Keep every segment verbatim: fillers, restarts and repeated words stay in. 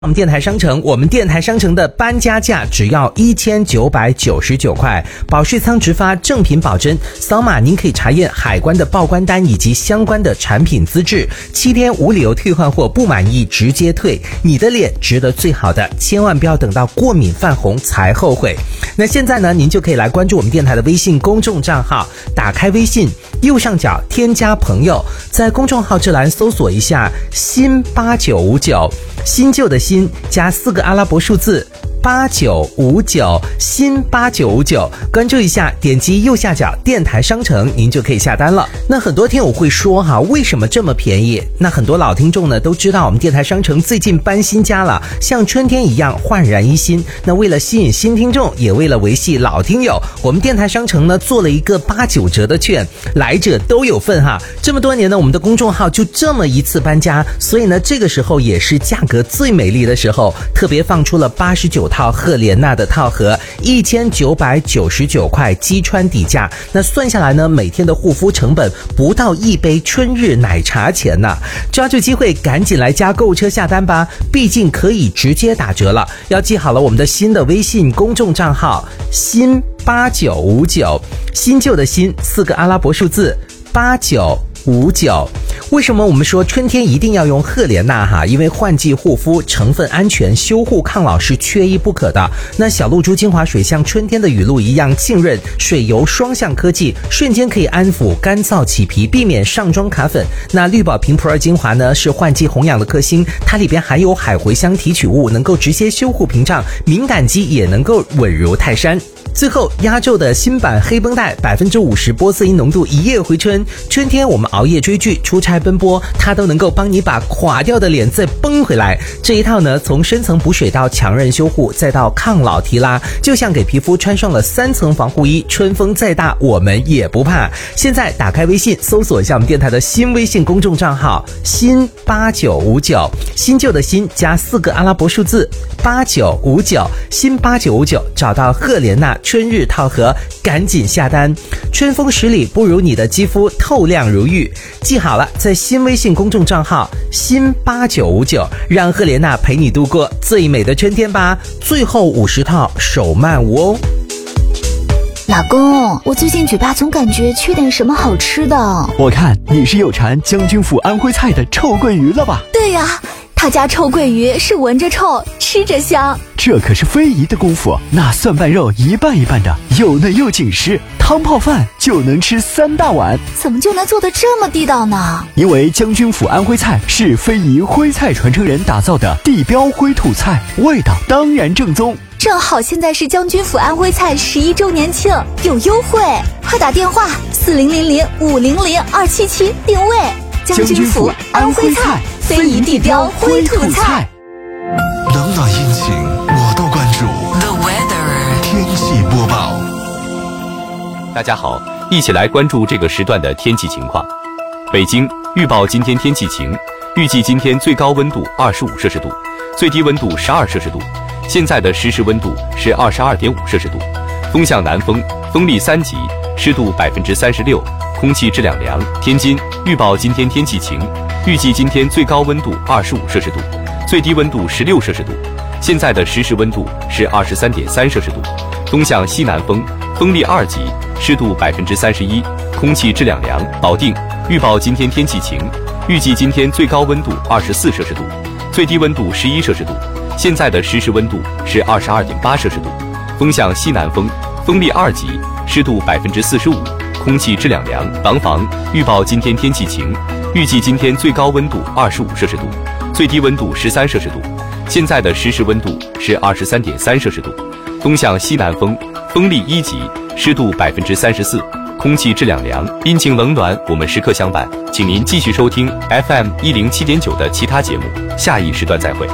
我们电台商城，我们电台商城的搬家价只要一千九百九十九块，保税仓直发，正品保真，扫码您可以查验海关的报关单以及相关的产品资质，七天无理由退换货，不满意直接退。你的脸值得最好的，千万不要等到过敏泛红才后悔。那现在呢，您就可以来关注我们电台的微信公众账号，打开微信右上角添加朋友，在公众号这栏搜索一下新八九五九，新旧的新加四个阿拉伯数字八九五九，新八九五九，关注一下，点击右下角电台商城，您就可以下单了。那很多听友会说哈，为什么这么便宜？那很多老听众呢都知道，我们电台商城最近搬新家了，像春天一样焕然一新。那为了吸引新听众，也为了维系老听友，我们电台商城呢做了一个八九折的券，来者都有份哈。这么多年呢，我们的公众号就这么一次搬家，所以呢，这个时候也是价格最美丽的时候，特别放出了八十九套赫莲娜的套盒，一千九百九十九块击穿底价。那算下来呢，每天的护肤成本不到一杯春日奶茶钱呢。抓住机会，赶紧来加购物车下单吧，毕竟可以直接打折了。要记好了我们的新的微信公众账号新八九五九，新旧的新四个阿拉伯数字八九五九。为什么我们说春天一定要用赫莲娜哈？因为换季护肤成分安全，修护抗老是缺一不可的。那小露珠精华水像春天的雨露一样浸润，水油双向科技，瞬间可以安抚干燥起皮，避免上妆卡粉。那绿宝瓶普洱精华呢，是换季红养的克星，它里边含有海茴香提取物，能够直接修护屏障，敏感肌也能够稳如泰山。最后，压轴的新版黑绷带，百分之五十玻色因浓度，一夜回春。春天我们熬夜追剧、出差奔波，它都能够帮你把垮掉的脸再绷回来。这一套呢，从深层补水到强韧修护，再到抗老提拉，就像给皮肤穿上了三层防护衣，春风再大我们也不怕。现在打开微信，搜索一下我们电台的新微信公众账号新八九五九，新旧的新加四个阿拉伯数字八九五九，新八九五九，找到赫莲娜春日套盒，赶紧下单。春风十里不如你的肌肤透亮如玉。记好了，在新微信公众账号新八九五九，让赫莲娜陪你度过最美的春天吧。最后五十套手慢无哦。 老公，我最近嘴巴总感觉缺点什么好吃的。 我看你是有馋将军府安徽菜的臭鳜鱼了吧？ 对呀，他家臭鳜鱼是闻着臭，吃着香。 这可是非遗的功夫，那蒜瓣肉一半一半的，又嫩又紧实，汤泡饭就能吃三大碗。 怎么就能做得这么地道呢？ 因为将军府安徽菜是非遗徽菜传承人打造的地标徽土菜，味道当然正宗。 正好现在是将军府安徽菜十一周年庆，有优惠，快打电话四零零零五零零二七七定位。将军府安徽菜，非遗地标徽土菜。 冷暖阴晴我都关注。The weather 天气播报。 大家好，一起来关注这个时段的天气情况。北京预报今天天气晴，预计今天最高温度二十五摄氏度，最低温度十二摄氏度。现在的实时温度是二十二点五摄氏度，风向南风，风力三级，湿度百分之三十六，空气质量良。天津预报今天天气晴，预计今天最高温度二十五摄氏度，最低温度十六摄氏度。现在的实时温度是二十三点三摄氏度，东向西南风，风力二级，湿度百分之三十一，空气质量良。保定预报今天天气晴，预计今天最高温度二十四摄氏度，最低温度十一摄氏度。现在的实时温度是二十二点八摄氏度，风向西南风，风力二级，湿度百分之四十五，空气质量良。廊坊预报今天天气晴，预计今天最高温度二十五摄氏度，最低温度十三摄氏度。现在的实时温度是二十三点三摄氏度，东向西南风，风力一级，湿度百分之三十四，空气质量良。阴晴冷暖我们时刻相伴，请您继续收听 F M 一零七点九的其他节目，下一时段再会。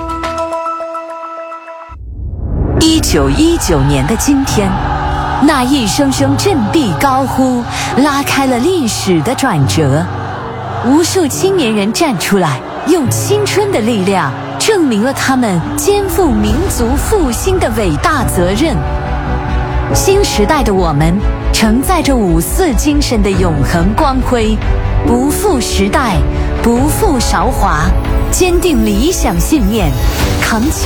一九一九年的今天，那一声声振臂高呼拉开了历史的转折，无数青年人站出来，用青春的力量证明了他们肩负民族复兴的伟大责任。新时代的我们承载着五四精神的永恒光辉， 不负时代，不负韶华，坚定理想信念，扛起